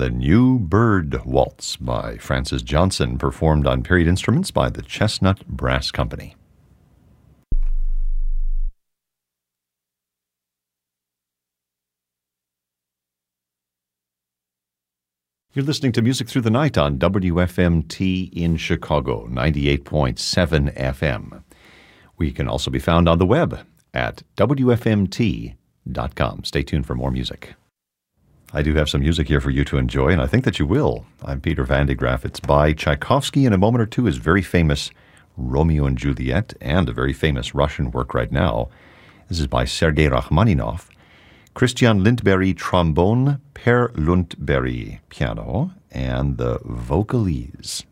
The New Bird Waltz by Francis Johnson, performed on period instruments by the Chestnut Brass Company. You're listening to Music Through the Night on WFMT in Chicago, 98.7 FM. We can also be found on the web at WFMT.com. Stay tuned for more music. I do have some music here for you to enjoy, and I think that you will. I'm Peter Van de Graaff. It's by Tchaikovsky. In a moment or two, his very famous Romeo and Juliet, and a very famous Russian work right now. This is by Sergei Rachmaninoff. Christian Lindberg, trombone, Per Lundberg, piano, and the Vocalese.